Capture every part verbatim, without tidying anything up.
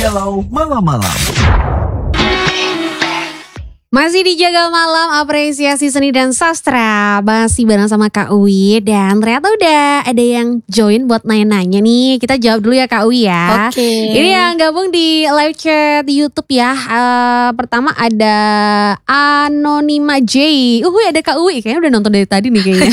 Galau Malam-Malam. Masih di Jaga Malam Apresiasi Seni dan Sastra. Masih bareng sama Kak Uwi. Dan ternyata udah ada yang join buat nanya-nanya nih. Kita jawab dulu ya Kak Uwi ya. Oke. Ini yang gabung di live chat YouTube ya. uh, Pertama ada Anonima J. Uh ada Kak Uwi. Kayaknya udah nonton dari tadi nih kayaknya.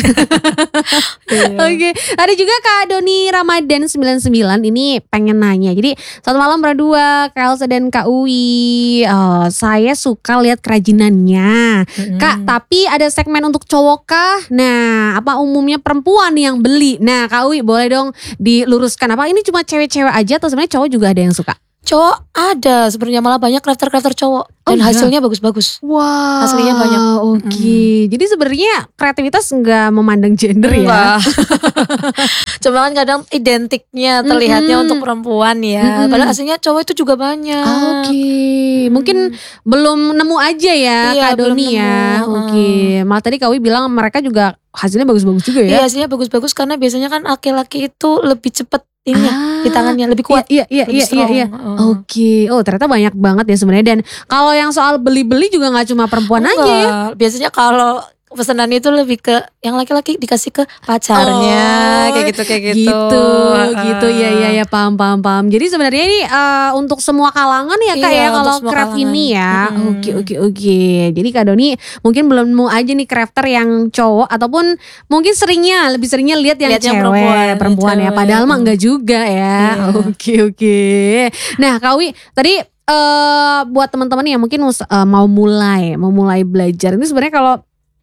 Oke. Ada juga Kak Doni Ramadan sembilan puluh sembilan. Ini pengen nanya. Jadi selamat malam berdua Kak Elsa dan Kak Uwi. uh, Saya suka lihat kerajinannya mm-hmm. Kak, tapi ada segmen untuk cowok kah? Nah, apa umumnya perempuan yang beli? Nah, Kak Uwi boleh dong diluruskan, apa ini cuma cewek-cewek aja atau sebenarnya cowok juga ada yang suka? Cowok ada sebenarnya, malah banyak crafter-crafter cowok. Dan oh, iya? Hasilnya bagus-bagus. Wow. Hasilnya banyak. Oke. Okay. Mm. Jadi sebenarnya kreativitas nggak memandang gender Enggak. ya. Cuma kan kadang identiknya terlihatnya mm-hmm. untuk perempuan ya. Mm-hmm. Padahal aslinya cowok itu juga banyak. Oke. Okay. Mungkin mm. belum nemu aja ya iya, Kak Doni ya. Oke. Okay. Malah tadi Kak Wi bilang mereka juga hasilnya bagus-bagus juga ya. Iya, hasilnya bagus-bagus karena biasanya kan laki-laki itu lebih cepat ini ah, di tangannya, lebih kuat. Iya iya iya iya. iya. Uh. Oke. Okay. Oh, ternyata banyak banget ya sebenarnya. Dan kalau yang soal beli-beli juga nggak cuma perempuan oh, aja ya. Biasanya kalau pesanan itu lebih ke yang laki-laki dikasih ke pacarnya, oh, kayak gitu kayak gitu. Gitu, uh. gitu ya ya ya paham paham paham. Jadi sebenarnya ini uh, untuk semua kalangan ya Kak iya, ya kalau craft kalangan. Ini ya. Oke oke oke. Jadi Kak Doni mungkin belum mau aja nih crafter yang cowok ataupun mungkin seringnya lebih seringnya lihat yang lihat cewek, yang perempuan, perempuan ya. Padahal mah enggak juga ya. Oke iya. oke. Nah, Kak Wi tadi uh, buat teman-teman yang mungkin uh, mau mulai mau mulai belajar ini sebenarnya kalau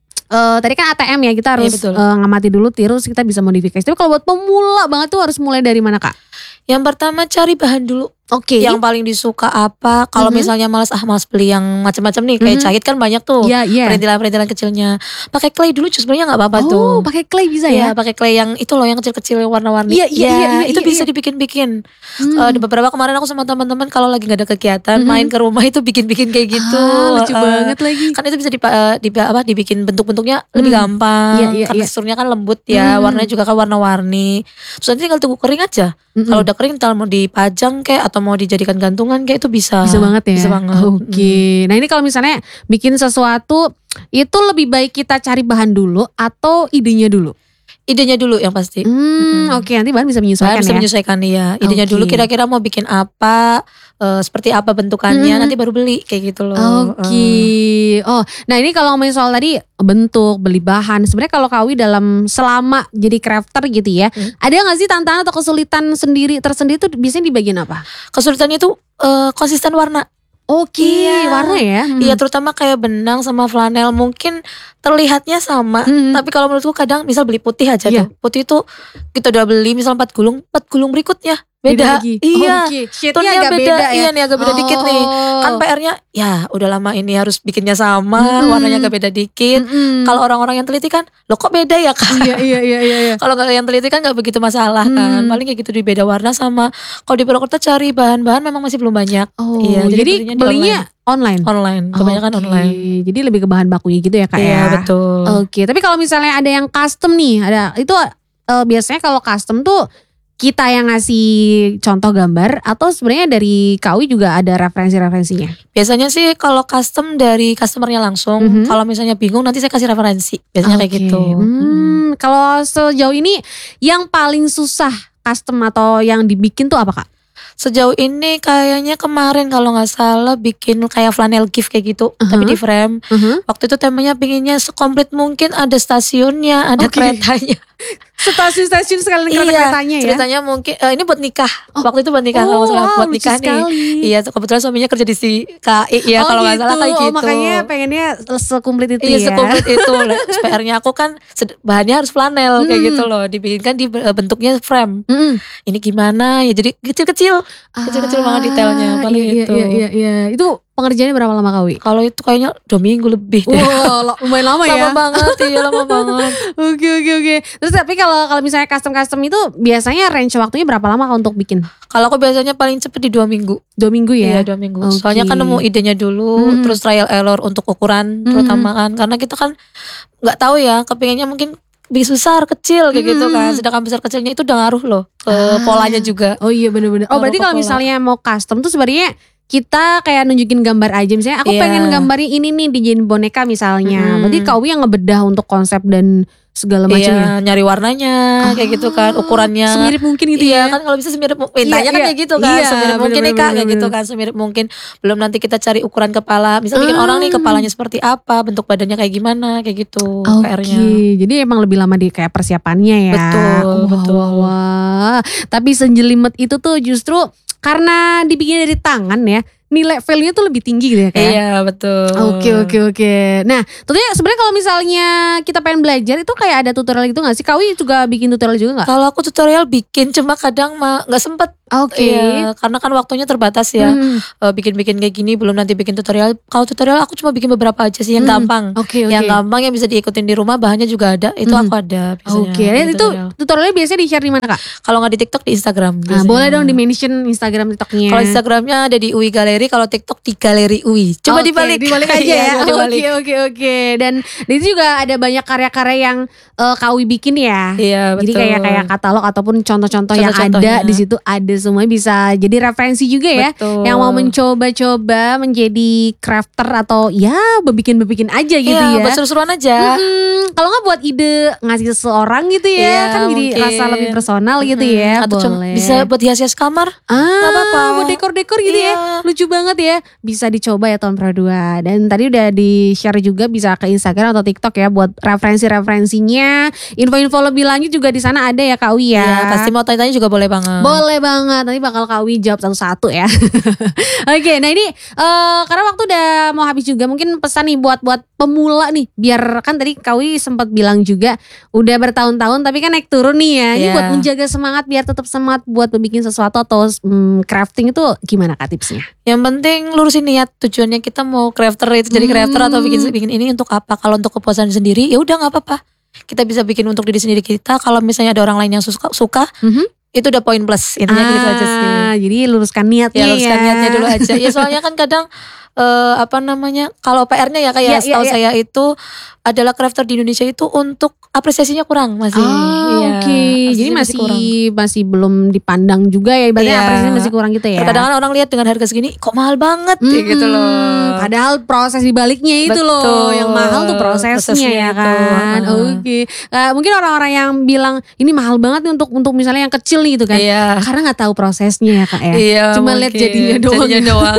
Uh, tadi kan A T M ya, kita harus ya, uh, ngamati dulu terus kita bisa modifikasi. Tapi kalau buat pemula banget tuh harus mulai dari mana Kak? Yang pertama cari bahan dulu. Oke. Okay. Yang paling disuka apa? Kalau mm-hmm. misalnya malas ah malas beli yang macam-macam nih kayak mm-hmm. jahit kan banyak tuh. Yeah, yeah. Perintilan-perintilan kecilnya. Pakai clay dulu sebenarnya nggak apa-apa oh, tuh. Oh, pakai clay bisa ya? Ya, pakai clay yang itu loh yang kecil-kecil warna-warni. Iya, iya, iya, iya. Itu iya, bisa iya. dibikin-bikin. Hmm. Uh, beberapa kemarin aku sama teman-teman kalau lagi nggak ada kegiatan mm-hmm. main ke rumah itu bikin-bikin kayak gitu. Ah, lucu uh, banget lagi. Kan itu bisa di, uh, di apa dibikin bentuk-bentuknya mm. lebih gampang. Iya, iya, kan iya. teksturnya kan lembut ya, mm. warnanya juga kan warna-warni. Terus nanti tinggal tunggu kering aja. Mm-hmm. Kalau udah kering tinggal mau dipajang kayak atau mau dijadikan gantungan kayak itu bisa. Bisa banget ya. Bisa banget. Oke. Okay. Hmm. Nah ini kalau misalnya bikin sesuatu itu lebih baik kita cari bahan dulu atau idenya dulu? Idenya dulu yang pasti. Hmm, hmm. Oke okay. Nanti bahan bisa menyesuaikan bahan bisa ya. Bisa menyesuaikan ya. Idenya okay. dulu kira-kira mau bikin apa, uh, seperti apa bentukannya, hmm. nanti baru beli kayak gitu loh. Oke. Okay. Uh. Oh, nah ini kalau ngomongin soal tadi bentuk, beli bahan. Sebenarnya kalau Kak Wi dalam selama jadi crafter gitu ya, hmm. ada nggak sih tantangan atau kesulitan sendiri tersendiri tuh biasanya di bagian apa? Kesulitannya tuh uh, konsisten warna. Oke, okay, iya. warna ya. Hmm. Iya, terutama kayak benang sama flanel mungkin terlihatnya sama, hmm. tapi kalau menurutku kadang misal beli putih aja yeah. tuh. Putih tuh kita udah beli misal empat gulung, empat gulung berikutnya beda. Lagi. Iya. Oh, okay. Tonnya agak beda, beda ya. Iya nih agak beda oh. dikit nih. Kan P R-nya ya udah lama ini harus bikinnya sama, hmm. warnanya agak beda dikit. Hmm. Kalau orang-orang yang teliti kan, loh kok beda ya Kak? Iya iya iya iya. iya. Kalau yang teliti kan enggak begitu masalah hmm. kan. Paling kayak gitu di beda warna sama. Kalau di Purwokerto cari bahan-bahan memang masih belum banyak. Oh, iya, jadi, jadi belinya online. Online, kebanyakan okay. online. Jadi lebih ke bahan bakunya gitu ya Kak iya, ya. Iya betul. Oke, okay. Tapi kalau misalnya ada yang custom nih, ada itu uh, biasanya kalau custom tuh kita yang ngasih contoh gambar atau sebenarnya dari Kak Wi juga ada referensi-referensinya? Biasanya sih kalau custom dari customernya langsung. Mm-hmm. Kalau misalnya bingung nanti saya kasih referensi. Biasanya okay. kayak gitu. Hmm, hmm. Kalau sejauh ini yang paling susah custom atau yang dibikin tuh apa Kak? Sejauh ini kayaknya kemarin kalau nggak salah bikin kayak flanel gift kayak gitu, uh-huh. tapi di frame. Uh-huh. Waktu itu temanya pinginnya sekomplit mungkin, ada stasiunnya, ada okay. keretanya. Stasiun-stasiun sekali iya, keretanya ya. Ceritanya mungkin uh, ini buat nikah. Oh. Waktu itu buat nikah oh, kalau salah wow, buat nikah nih. Sekali. Iya, kebetulan suaminya kerja di si K I ya oh, kalau nggak gitu. salah kayak gitu. Oh, makanya pengennya sekumplit itu iya, ya. Iya, sekumplit itu. P R-nya aku kan bahannya harus flanel hmm. kayak gitu loh. Dibikinkan di bentuknya frame. Hmm. Ini gimana ya? Jadi kecil-kecil. Ah, kecil-kecil banget detailnya paling iya, itu. Iya iya iya. Itu pengerjaannya berapa lama Kak Wi? Kalau itu kayaknya dua minggu lebih deh. Wow, lumayan lama ya. Lama banget, iya lama banget. Oke oke oke. Terus tapi kalau kalau misalnya custom-custom itu biasanya range waktunya berapa lama untuk bikin? Kalau aku biasanya paling cepet di dua minggu. Dua minggu ya? Iya dua minggu. Okay. Soalnya kan nemu idenya dulu, hmm. terus trial error untuk ukuran, hmm. terutama kan. Karena kita kan nggak tahu ya, kepinginnya mungkin bisa besar kecil kayak gitu kan. Sedangkan besar kecilnya itu udah ngaruh loh ke Ah. polanya juga. Oh iya bener-bener. Oh Ngaruh berarti ke kalau pola. misalnya mau custom tuh sebenarnya kita kayak nunjukin gambar aja. Misalnya aku Iya. pengen gambarnya ini nih dijadiin boneka misalnya. Mm-mm. Berarti Kak Uwi yang ngebedah untuk konsep dan segala macamnya. Iya, nyari warnanya kayak gitu kan, ukurannya Semirip mungkin gitu iya ya. kan, kalau bisa semirip mungkin. Iya, Mintanya kan iya. kayak gitu kan, Iya, semirip mungkin nih bener, Kak, bener, kayak gitu bener. kan, semirip mungkin. Belum nanti kita cari ukuran kepala, misal bikin Ah. orang nih kepalanya seperti apa, bentuk badannya kayak gimana, kayak gitu Oke, P R-nya. jadi emang lebih lama di kayak persiapannya ya. Betul, wah, betul. Wah, wah. Tapi senjelimet itu tuh justru karena dibikin dari tangan ya, nilai value-nya tuh lebih tinggi gitu ya Kak. Iya betul. Oke oke oke. Nah, tentunya sebenarnya kalau misalnya kita pengen belajar itu kayak ada tutorial gitu nggak sih? Kak Uwi juga bikin tutorial juga nggak? Kalau aku tutorial bikin, cuma kadang mah nggak sempet. Oke. Iya, karena kan waktunya terbatas ya. Hmm. Eh, bikin-bikin kayak gini, belum nanti bikin tutorial. Kalau tutorial aku cuma bikin beberapa aja sih yang Hmm. gampang. Oke, oke. Yang gampang yang bisa diikutin di rumah, bahannya juga ada. Itu Hmm. aku ada biasanya. Oke, dan bikin itu tutorial. tutorialnya biasanya di share di mana Kak? Kalau nggak di TikTok, di Instagram. Nah, biasanya. boleh dong di mention Instagram TikToknya. Kalau Instagramnya ada di Uwi Galeri, kalau TikTok di Galeri Uwi. Coba Oke, dibalik. dibalik aja Iya, ya. coba dibalik. Oke oke oke. Dan di situ juga ada banyak karya-karya yang uh, Kak Uwi bikin ya. Iya, Jadi betul. kayak kayak katalog ataupun contoh-contoh yang ada Contoh-contohnya. di situ ada semua bisa jadi referensi juga ya. Betul. Yang mau mencoba-coba menjadi crafter atau ya bebikin-bebikin aja gitu Iya, ya. buat seru-seruan aja. Mm-mm. Kalau nggak buat ide ngasih seseorang gitu ya, Iya, kan jadi mungkin. rasa lebih personal gitu Mm-mm. ya. Atau cuma Boleh. bisa buat hias-hias kamar. Ah, Nggak apa-apa. buat dekor-dekor gitu Iya. ya. Lucu banget ya. Bisa dicoba ya tahun Pro dua. Dan tadi udah di-share juga bisa ke Instagram atau TikTok ya buat referensi-referensinya. Info-info lebih lanjut juga di sana ada ya Kak Uwi ya. Iya, pasti mau tanya-tanya juga boleh banget. Boleh banget. Nanti bakal Kak Uwi jawab satu-satu ya. Oke, nah ini eh, karena waktu udah mau habis juga, mungkin pesan nih buat buat pemula nih, biar kan tadi Kak Uwi sempat bilang juga udah bertahun-tahun tapi kan naik turun nih ya. Ini Iya. buat menjaga semangat biar tetap semangat buat bikin sesuatu atau mm, crafting itu gimana Kak tipsnya? Yang penting lurusin niat, tujuannya kita mau crafter itu jadi crafter atau bikin bikin ini untuk apa? Kalau untuk kepuasan sendiri ya udah nggak apa-apa. Kita bisa bikin untuk diri sendiri kita. Kalau misalnya ada orang lain yang suka, suka Mhm. itu udah poin plus. Intinya gitu aja sih. Ah, jadi luruskan niatnya Ya luruskan ya. niatnya dulu aja. Ya soalnya kan kadang eh, apa namanya, kalau P R-nya ya kayak Iya, iya, setahu iya. saya itu adalah crafter di Indonesia itu untuk apresiasinya kurang masih. Oh, Iya, oke. Jadi apresiasinya masih kurang. masih belum dipandang juga ya. Ibaratnya Iya. apresiasinya masih kurang gitu ya. Terkadang kan orang lihat dengan harga segini kok mahal banget kayak Mm-mm. gitu loh. Padahal proses dibaliknya itu loh Betul. yang mahal tuh prosesnya, Prosesnya ya itu, kan. heeh. Oke. Nah, mungkin orang-orang yang bilang ini mahal banget nih untuk untuk misalnya yang kecil nih gitu kan. Iya. Karena nggak tahu prosesnya ya Kak ya. Iya, Cuma lihat mungkin. jadinya doang. Jadinya ya. doang.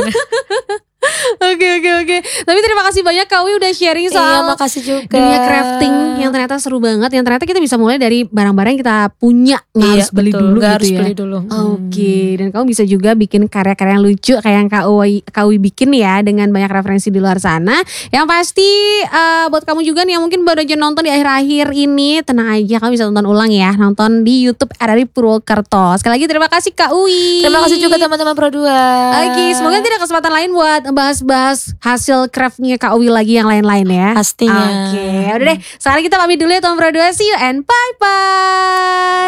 Oke oke oke. Tapi terima kasih banyak Kak Uwi udah sharing Iya, soal makasih juga. dunia crafting yang ternyata seru banget. Yang ternyata kita bisa mulai dari barang-barang yang kita punya, nggak Iya, harus beli betul. dulu Nggak gitu harus ya. beli dulu. Oke, dan kamu bisa juga bikin karya-karya yang lucu kayak yang Kak Uwi, Kak Uwi bikin ya dengan banyak referensi di luar sana. Yang pasti eh, buat kamu juga nih yang mungkin baru aja nonton di akhir-akhir ini, tenang aja kamu bisa tonton ulang ya, nonton di YouTube R R I Purwokerto. Sekali lagi terima kasih Kak Uwi. Terima kasih juga teman-teman Pro dua. Oke, semoga tidak kesempatan lain buat bahas-bahas hasil craftnya Kak Uwi lagi yang lain-lain ya. Pastinya. Oke, udah deh. Sekarang kita pamit dulu ya teman Pro dua. See you and bye-bye.